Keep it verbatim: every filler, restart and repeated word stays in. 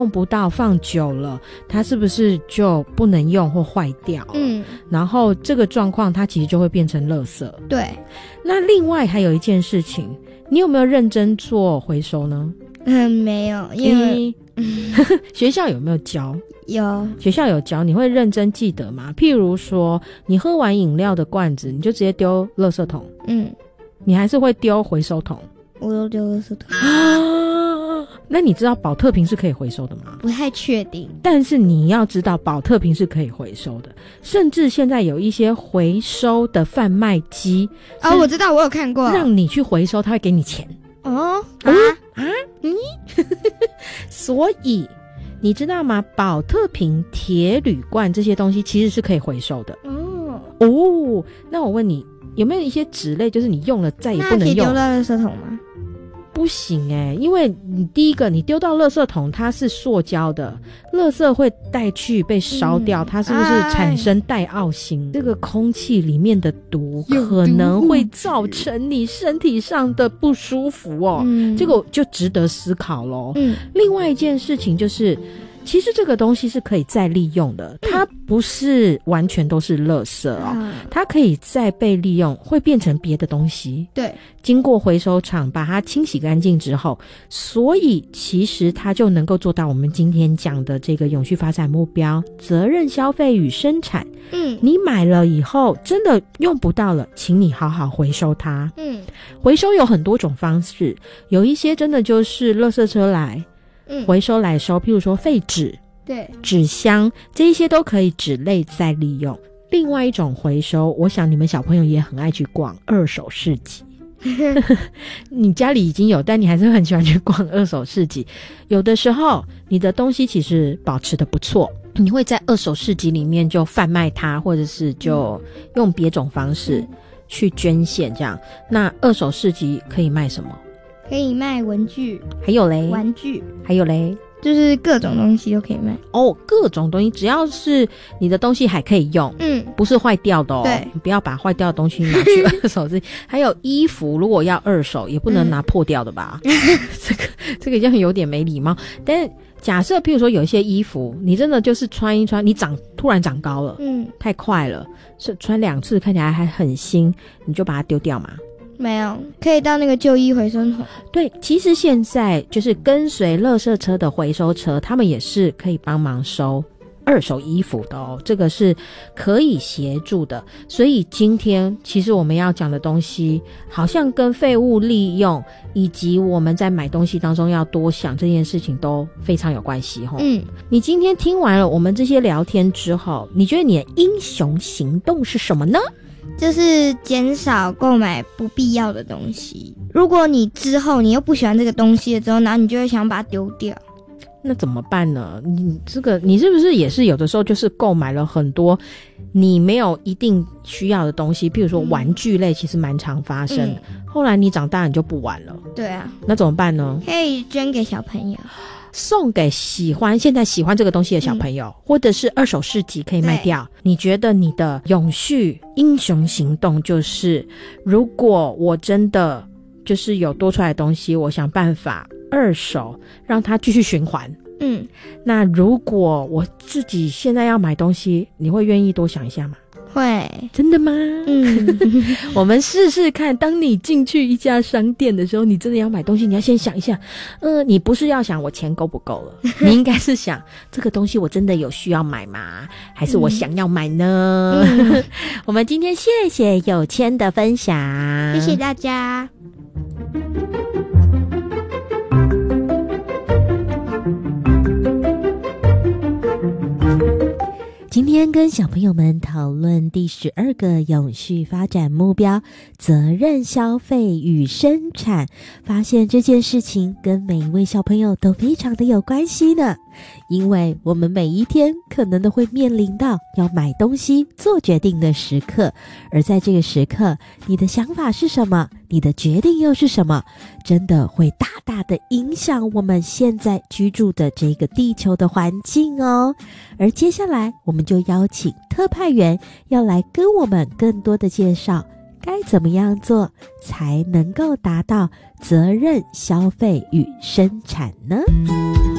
用不到放久了，它是不是就不能用或坏掉了？嗯，然后这个状况它其实就会变成垃圾。 对。 那另外还有一件事情，你有没有认真做回收呢？ 嗯，没有，因为、 嗯、学校有没有教？ 有， 学校有教，你会认真记得吗？譬如说你喝完饮料的罐子，你就直接丢垃圾桶，嗯，你还是会丢回收桶？ 我都丢垃圾桶。 啊，那你知道保特瓶是可以回收的吗？ 不太确定， 但是你要知道保特瓶是可以回收的，甚至现在有一些回收的贩卖机哦，我知道，我有看过， 让你去回收，他会给你钱。 哦啊啊，嗯，所以你知道吗？保特瓶、铁铝罐这些东西其实是可以回收的。哦哦，那我问你，有没有一些纸类，就是你用了再也不能用？那可以丢到垃圾桶吗？ 不行欸，因为你第一个你丢到垃圾桶它是塑胶的，垃圾会带去被烧掉，嗯，它是不是产生戴奥辛，这个空气里面的毒可能会造成你身体上的不舒服哦，嗯，这个就值得思考咯。嗯，另外一件事情就是其实这个东西是可以再利用的，它不是完全都是垃圾哦，嗯，它可以再被利用，会变成别的东西。对，经过回收厂把它清洗干净之后，所以其实它就能够做到我们今天讲的这个永续发展目标，责任消费与生产。嗯，你买了以后真的用不到了，请你好好回收它。嗯，回收有很多种方式，有一些真的就是垃圾车来回收来收，譬如说废纸，对，纸箱，这一些都可以纸类再利用。另外一种回收，我想你们小朋友也很爱去逛二手市集。你家里已经有，但你还是很喜欢去逛二手市集。有的时候你的东西其实保持得不错，你会在二手市集里面就贩卖它，或者是就用别种方式去捐献这样。那二手市集可以卖什么？ 可以卖文具， 还有嘞， 玩具， 还有嘞， 就是各种东西都可以卖哦。各种东西，只要是你的东西还可以用，嗯，不是坏掉的哦。对，你不要把坏掉的东西拿去二手市。还有衣服，如果要二手，也不能拿破掉的吧？嗯、这个这个这样有点没礼貌。但是假设，譬如说有一些衣服，你真的就是穿一穿，你长突然长高了，嗯，太快了，是穿两次看起来还很新，你就把它丢掉嘛？ 没有，可以到那个旧衣回收桶。 对，其实现在就是跟随垃圾车的回收车，他们也是可以帮忙收二手衣服的哦，这个是可以协助的。所以今天其实我们要讲的东西，好像跟废物利用以及我们在买东西当中要多想这件事情都非常有关系齁。嗯，你今天听完了我们这些聊天之后，你觉得你的英雄行动是什么呢？ 就是减少购买不必要的东西。如果你之后你又不喜欢这个东西了之后，然后你就会想把它丢掉， 那怎么办呢？你这个你是不是也是有的时候就是购买了很多你没有一定需要的东西，譬如说玩具类其实蛮常发生的、嗯、后来你长大你就不玩了。 对啊， 那怎么办呢？ 可以捐给小朋友， 送给喜欢现在喜欢这个东西的小朋友、嗯、或者是二手市集可以卖掉。你觉得你的永续英雄行动就是，如果我真的就是有多出来的东西，我想办法二手让它继续循环。嗯，那如果我自己现在要买东西，你会愿意多想一下吗？ 会。 真的吗？嗯，我们试试看，当你进去一家商店的时候，你真的要买东西，你要先想一下，呃，你不是要想我钱够不够了，你应该是想这个东西我真的有需要买吗？还是我想要买呢？嗯、我们今天谢谢有谦的分享， 谢谢大家。 今天跟小朋友们讨论第十二个永续发展目标，责任消费与生产，发现这件事情跟每一位小朋友都非常的有关系呢。因为我们每一天可能都会面临到要买东西做决定的时刻，而在这个时刻，你的想法是什么？你的决定又是什么？真的会大大的影响我们现在居住的这个地球的环境哦。而接下来我们就邀请特派员要来跟我们更多的介绍该怎么样做才能够达到责任消费与生产呢？